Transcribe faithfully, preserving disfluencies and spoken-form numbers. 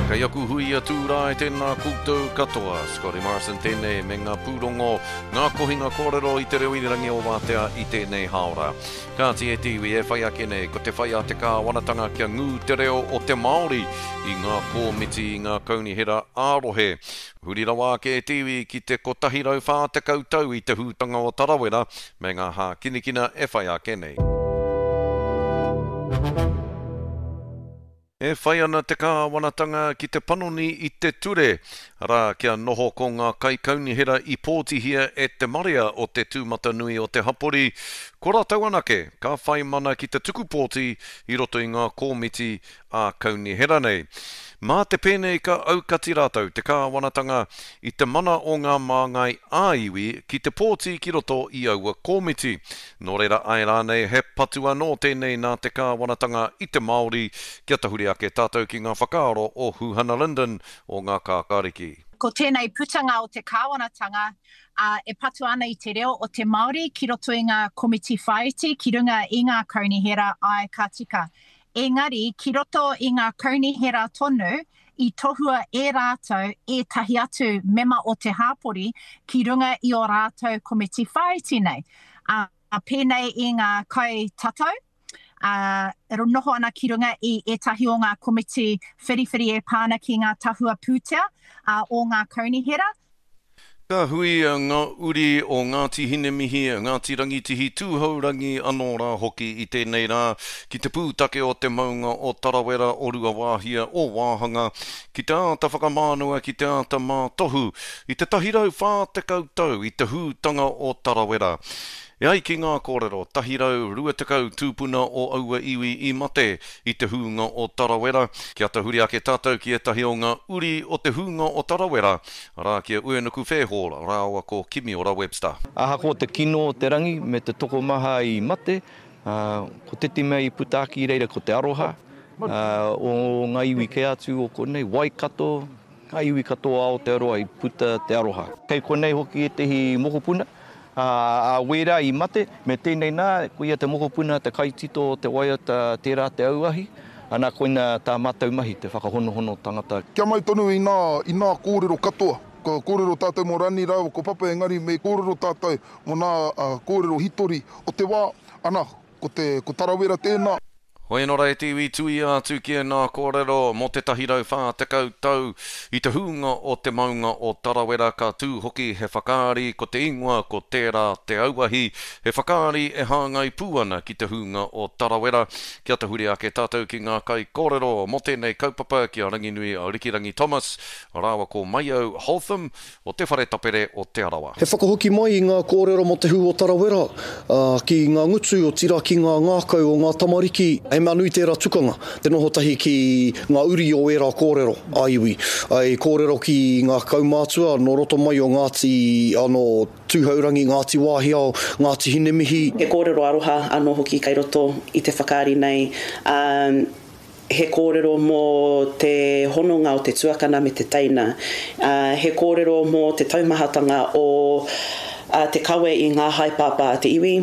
Kei aku hui a tūrai tēnā koutou katoa. Scotty Morrison tēnei me ngā pūrongo, ngā kohinga kōrero i te reo inirangi o Wātea i tēnei haora. Ka ti e tiwi e whai ake nei, ko te whai a te kāwanatanga kia ngū te reo o te Māori i ngā kōmiti i ngā kaunihera ārohe. Huri rawa ke e tiwi ki te kotahirau whā te kautau i te hūtanga o Tarawera me ngā hā kinikina e whai ake nei. E whai ana te kāwanatanga ki te panoni i te ture. Rā kia noho ko ngā kaikaunihera i pōtihia e te maria o te tūmata nui o te hapori. Ko rātau anake, ka whai mana ki te tukupōti i roto i ngā kōmiti a kaunihera nei. Mā te pēnei ka aukati rātau te kāwanatanga i te mana o ngā māngai āiwi ki te pōti ki roto i aua kōmiti. Nō reira ai rānei he patua nō tēnei nā te kāwanatanga i te Māori kia tahuri ake tātou ki ngā whakaaro o Huhana Linden o ngā kākāriki. Ko tēnei putanga o te kāwanatanga uh, e patu ana i te reo o te Māori ki roto i ngā komiti whaiti ki runga i ngā kaunihera ai ka tika. Engari, ki roto i ngā kaunihera tonu, i tohua e rātou e tahi atu mema o te hāpori ki runga i o rātou komiti whaiti nei. Uh, pēnei i ngā kai tatau, uh, ero noho ana ki runga i e tahi o ngā komiti whiriwhiri e pāna ki ngā tahua pūtea uh, o ngā kaunihera. Ka hui a ngā uri o Ngāti Hinemihi, Ngāti Rangitihi, tūhaurangi anō rā hoki i tēnei rā, ki te pūtake o te maunga o Tarawera, o Rua Wāhia, o Wāhanga, ki te āta whakamānua, ki te āta mātohu, i te tahirau whā te kautau, i te hūtanga o Tarawera. E ai ki ngā kōrero, tahirau rua tekau tūpuna o aua iwi i mate i te hūnga o Tarawera. Kia tahuri ake tātou ki e tahi o ngā uri o te hūnga o Tarawera. Rā kia uenuku whēhora, rāua ko Kimi ora Webster. Aha ko te kino o te rangi me te toko maha i mate. Uh, ko teti mei putaki reira ko te aroha. Uh, o ngā iwi ke atu o konei, Waikato, ngā iwi katoa o te aroha i puta te aroha. Kei konei hoki e tehi mokopuna. A uh, wera i mate, me tēnei nā, koia te mokopuna, te kaitito, te waiata, tērā te auahi, ana koina tā mātau mahi, te whakahonohono tangata. Kia mai tonu i nā, i nā kōrero katoa, ko kōrero tātou mo rani rau, ko papa engari me kōrero tātou mo nā uh, kōrero hitori o te wā, ana, ko te ko Tarawera tēnā. Hoi nora e tiwi tui atu ki ngā kōrero mo te tahirau whā te kautau i te hūnga o te maunga o Tarawera ka tū hoki he whakaari ko te ingoa ko tērā te auahi he whakaari e hāngai pūana ki te hūnga o Tarawera kia te huri ake tātou ki ngā kai kōrero mo tēnei kaupapa ki a Ranginui a Rikirangi Thomas rāua ko Maiau Hotham o te whare tapere o te arawa. He whakahoki mai i ngā kōrero mo te hū o Tarawera uh, ki ngā ngutu o tira ki ngā ngākau o ngā tamariki. E mea nui tērā tukanga, te noho tahi ki ngā uri o era kōrero, aiwi. Ai kōrero ki ngā kaumātua, no roto mai o Ngāti ano tūhaurangi, Ngāti Wāhia, Ngāti Hinemihi. He kōrero aroha anō hoki kai roto i te whakaari nei. Um, he kōrero mō te hononga o te tuakana me te taina. Uh, he kōrero mō te taumahatanga o uh, te kawe i ngā haipapa te iwi.